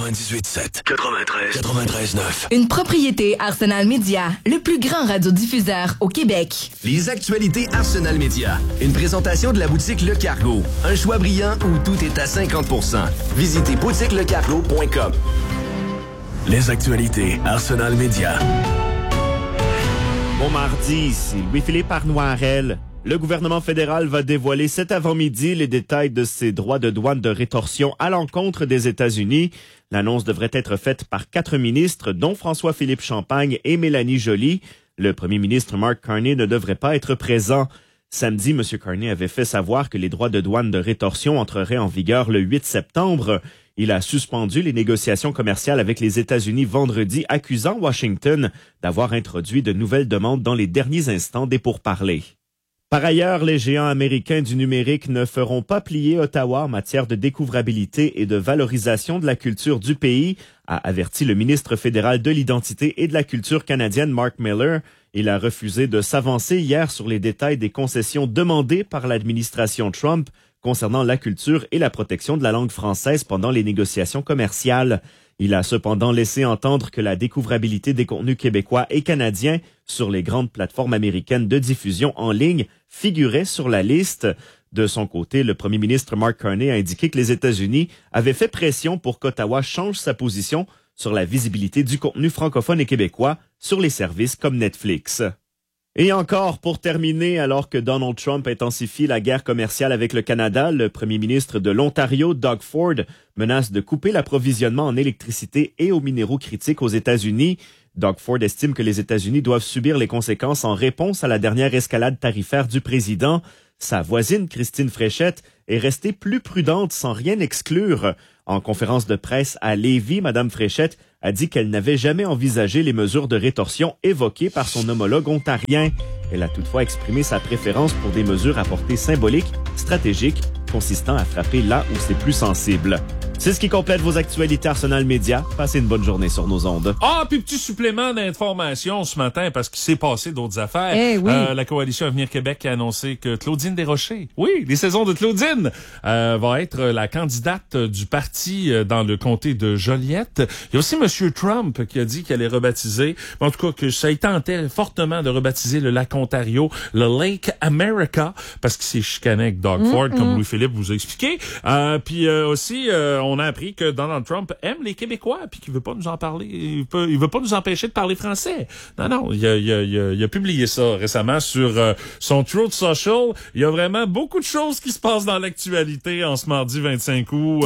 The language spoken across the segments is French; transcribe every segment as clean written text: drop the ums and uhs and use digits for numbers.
98.7, 93.9. Une propriété Arsenal Media, le plus grand radiodiffuseur au Québec. Les actualités Arsenal Media. Une présentation de la boutique Le Cargo. Un choix brillant où tout est à 50%. Visitez boutiquelecargo.com. Les actualités Arsenal Media. Bon mardi, c'est Louis-Philippe Arnoirel. Le gouvernement fédéral va dévoiler cet avant-midi les détails de ses droits de douane de rétorsion à l'encontre des États-Unis. L'annonce devrait être faite par 4 ministres, dont François-Philippe Champagne et Mélanie Joly. Le premier ministre Mark Carney ne devrait pas être présent. Samedi, M. Carney avait fait savoir que les droits de douane de rétorsion entreraient en vigueur le 8 septembre. Il a suspendu les négociations commerciales avec les États-Unis vendredi, accusant Washington d'avoir introduit de nouvelles demandes dans les derniers instants des pourparlers. Par ailleurs, les géants américains du numérique ne feront pas plier Ottawa en matière de découvrabilité et de valorisation de la culture du pays, a averti le ministre fédéral de l'identité et de la culture canadienne Mark Miller. Il a refusé de s'avancer hier sur les détails des concessions demandées par l'administration Trump concernant la culture et la protection de la langue française pendant les négociations commerciales. Il a cependant laissé entendre que la découvrabilité des contenus québécois et canadiens sur les grandes plateformes américaines de diffusion en ligne figurait sur la liste. De son côté, le premier ministre Mark Carney a indiqué que les États-Unis avaient fait pression pour qu'Ottawa change sa position sur la visibilité du contenu francophone et québécois sur les services comme Netflix. Et encore, pour terminer, alors que Donald Trump intensifie la guerre commerciale avec le Canada, le premier ministre de l'Ontario, Doug Ford, menace de couper l'approvisionnement en électricité et aux minéraux critiques aux États-Unis. Doug Ford estime que les États-Unis doivent subir les conséquences en réponse à la dernière escalade tarifaire du président. Sa voisine, Christine Fréchette, est restée plus prudente sans rien exclure. En conférence de presse à Lévis, Mme Fréchette a dit qu'elle n'avait jamais envisagé les mesures de rétorsion évoquées par son homologue ontarien. Elle a toutefois exprimé sa préférence pour des mesures à portée symbolique, stratégique, consistant à frapper là où c'est plus sensible. C'est ce qui complète vos actualités Arsenal Média. Passez une bonne journée sur nos ondes. Ah, puis petit supplément d'information ce matin parce qu'il s'est passé d'autres affaires. Oui. La Coalition Avenir Québec a annoncé que Claudine Desrochers, oui, les saisons de Claudine, va être la candidate du parti dans le comté de Joliette. Il y a aussi M. Trump qui a dit qu'il allait rebaptiser, en tout cas que ça y tentait fortement de rebaptiser le lac Ontario, le Lake America, parce qu'il s'est chicané avec Doug Ford, comme Louis-Philippe vous a expliqué. Puis aussi, on a appris que Donald Trump aime les Québécois puis qu'il veut pas nous en parler. Il veut pas nous empêcher de parler français. Non, il a publié ça récemment sur son Truth Social. Il y a vraiment beaucoup de choses qui se passent dans l'actualité en ce mardi 25 août.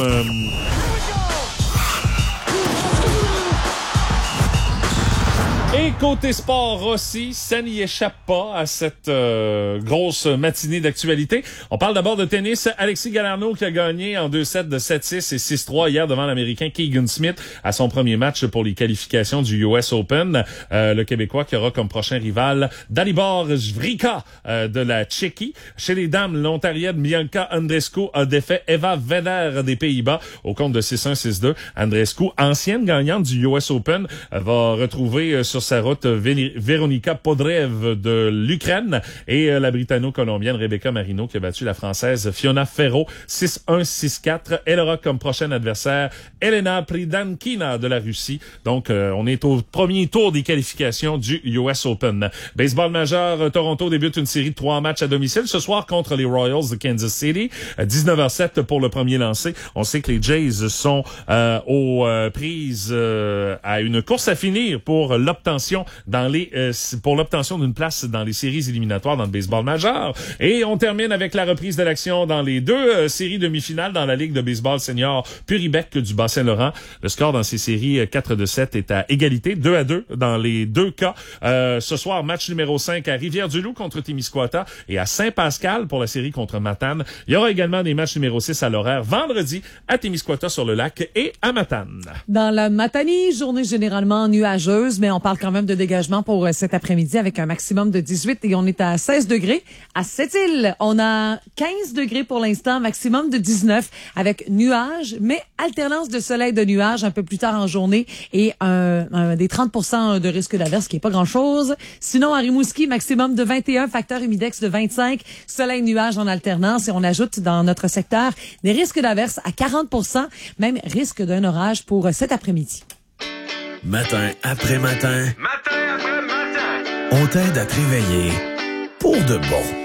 Et côté sport aussi, ça n'y échappe pas à cette grosse matinée d'actualité. On parle d'abord de tennis. Alexis Galarneau qui a gagné en 2 sets de 7-6 et 6-3 hier devant l'Américain Keegan Smith à son premier match pour les qualifications du US Open. Le Québécois qui aura comme prochain rival Dalibor Jvrika de la Tchéquie. Chez les dames, l'Ontarienne Bianca Andreescu a défait Eva Veder des Pays-Bas au compte de 6-1, 6-2. Andreescu, ancienne gagnante du US Open, va retrouver sur sa route Veronika Podrev de l'Ukraine et la Britanno-Colombienne Rebecca Marino qui a battu la Française Fiona Ferro 6-1, 6-4. Elle aura comme prochain adversaire Elena Pridankina de la Russie. Donc, on est au premier tour des qualifications du US Open. Baseball majeur, Toronto débute une série de 3 matchs à domicile ce soir contre les Royals de Kansas City. 19h07 pour le premier lancé. On sait que les Jays sont aux prises à une course à finir pour l'obtention d'une place dans les séries éliminatoires dans le baseball majeur. Et on termine avec la reprise de l'action dans les 2 séries demi-finales dans la Ligue de baseball senior Puribec du Bas-Saint-Laurent. Le score dans ces séries 4-7 est à égalité, 2-2 dans les 2 cas. Ce soir, match numéro 5 à Rivière-du-Loup contre Témiscouata et à Saint-Pascal pour la série contre Matane. Il y aura également des matchs numéro 6 à l'horaire vendredi à Témiscouata sur le lac et à Matane. Dans la Matanie, journée généralement nuageuse, mais on parle quand même de dégagement pour cet après-midi avec un maximum de 18 et on est à 16 degrés. À Sept-Îles, on a 15 degrés pour l'instant, maximum de 19 avec nuages, mais alternance de soleil de nuages un peu plus tard en journée et des 30% de risque d'averse qui est pas grand-chose. Sinon, à Rimouski, maximum de 21, facteur humidex de 25, soleil-nuage en alternance et on ajoute dans notre secteur des risques d'averse à 40%, même risque d'un orage pour cet après-midi. Matin après matin. Matin après matin. On t'aide à te réveiller pour de bon.